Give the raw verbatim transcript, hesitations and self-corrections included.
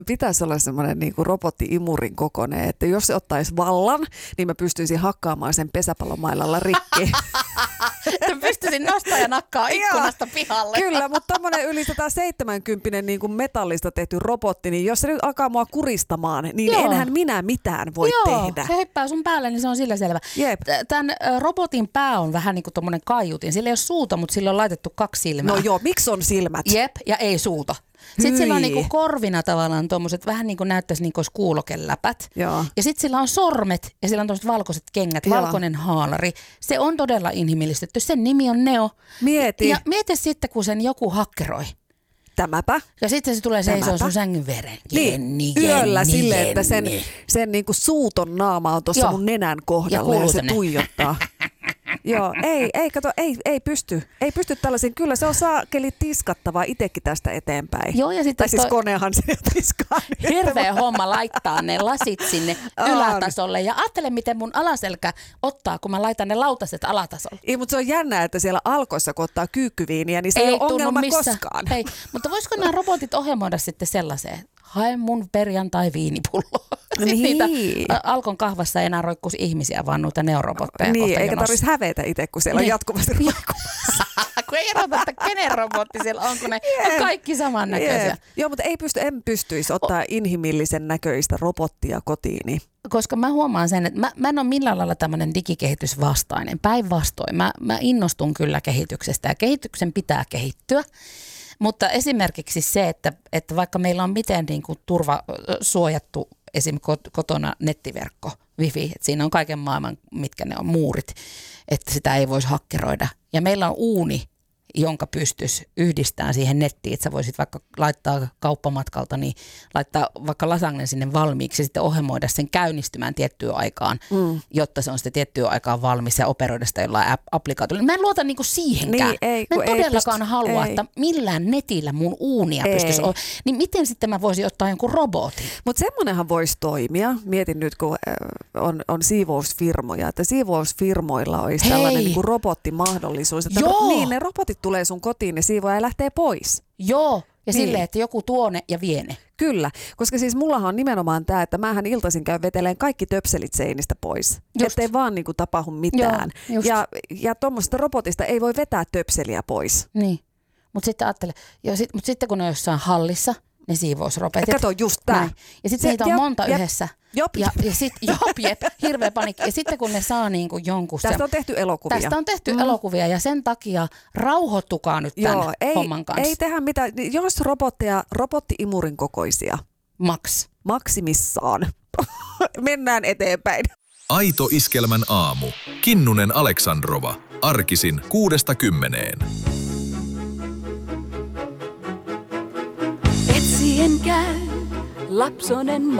pitäisi olla semmoinen niinku robotti-imurin kokoinen, että jos se ottaisi vallan, niin mä pystyisin hakkaamaan sen pesäpallomailalla rikki. Mä pystyisin nostaa ja nakkaa ikkunasta pihalle. Kyllä, mutta tommonen yli sata seitsemänkymmentä niin kuin metallista tehty robotti, niin jos se nyt alkaa mua kuristamaan, niin Joo. enhän minä mitään voi Joo, tehdä. se hyppää sun päälle, niin se on sillä selvä. Jep. Tämän robotin pää on vähän niin kuin tommonen kaiutin. Sillä ei ole suuta, mutta sillä on laitettu kaksi silmää. No joo, miksi on silmät? Jep, ja ei suuta. Sitten sillä on niinku korvina tavallaan tuommoiset, vähän niin kuin näyttäisi niin kuin kuulokeläpät. Joo. Ja sitten sillä on sormet ja sillä on tuommoiset valkoiset kengät, Joo. valkoinen haalari. Se on todella inhimillistetty. Sen nimi on Neo. Mieti. Ja mieti sitten, kun sen joku hakkeroi. Tämäpä. Ja sitten se tulee seisoo sun sängyn veren. Niin, Jenni, yöllä Jenni, silleen, että sen, sen niinku suuton naama on tuossa mun nenän kohdalla ja, ja se tuijottaa. Joo, ei, ei, kato, ei, ei pysty. Ei pysty tällaisiin. Kyllä se on saakeli tiskattavaa itsekin tästä eteenpäin. Joo, ja sitten tai siis toi... konehan se tiskaa. Hirveä homma laittaa ne lasit sinne ylätasolle. Ja ajattele, miten mun alaselkä ottaa, kun mä laitan ne lautaset alatasolle. Ei, mutta se on jännää, että siellä Alkoissa, kun ottaa kyykkyviiniä, niin se ei, ei ole ongelma missä. koskaan. Ei, mutta voisiko nämä robotit ohjelmoida sitten sellaiseen? Hae mun perjantai viinipullo. Niin. Niitä Alkon kahvassa ei enää roikkuisi ihmisiä, vaan noita neorobotteja. Niin, eikä tarvitsisi hävetä itse, kun siellä niin. on jatkuvasti roikkumassa. Kun ei erota, että kenen robotti siellä on, kun ne yeah. on kaikki samannäköisiä. Yeah. Joo, mutta ei pysty, en pystyisi ottaa o- inhimillisen näköistä robottia kotiini. Koska mä huomaan sen, että mä, mä en ole millään lailla tämmöinen digikehitysvastainen. Päinvastoin, mä, mä innostun kyllä kehityksestä ja kehityksen pitää kehittyä. Mutta esimerkiksi se, että, että vaikka meillä on miten niin kuin turvasuojattu esimerkiksi kotona nettiverkko, wifi, että siinä on kaiken maailman, mitkä ne on muurit, että sitä ei voisi hakkeroida. Ja meillä on uuni, jonka pystyisi yhdistämään siihen nettiin, että sä voisit vaikka laittaa kauppamatkalta, niin laittaa vaikka lasagnen sinne valmiiksi ja sitten ohjelmoida sen käynnistymään tiettyyn aikaan, mm. jotta se on sitten tiettyyn aikaan valmis ja operoida sitä jollain applikaatiolla. Mä en luota niinku siihenkään. Niin, ei, mä en todellakaan pysty, halua, ei. että millään netillä mun uunia ei. pystyisi olla. Niin miten sitten mä voisin ottaa jonkun robotin? Mutta semmoinenhan voisi toimia. Mietin nyt, kun on, on siivousfirmoja, että siivousfirmoilla olisi Hei. tällainen niinku robottimahdollisuus. Että Joo. Niin, ne robotit tulee sun kotiin ja siivoaa ja lähtee pois. Joo, ja niin. silleen, että joku tuone ja viene. Kyllä, koska siis mullahan on nimenomaan tämä, että mähän iltaisin käyn veteleen kaikki töpselit seinistä pois. Just. Ettei vaan niinku tapahdu mitään. Joo, ja ja tuommoisesta robotista ei voi vetää töpseliä pois. Niin, mutta sitten ajattele, sit, mut sitten kun ne on jossain hallissa, ne siivousrobotit. Kato just tää. Ja sitten niitä on jop, monta jep, yhdessä. Jop. Ja, ja sitten jop, jep, hirveä panikki. Ja sitten kun ne saa niinku jonkun... Tästä on tehty elokuvia. Tästä on tehty mm. elokuvia ja sen takia rauhoittukaa nyt tämän Joo, ei, homman kanssa. Ei tehdä mitään. Jos robotteja, robotti-imurin kokoisia. Max. Maksimissaan. Mennään eteenpäin. Aito Iskelmän aamu. Kinnunen Aleksandrova. Arkisin kuudesta kymmeneen. Etsien käy lapsonen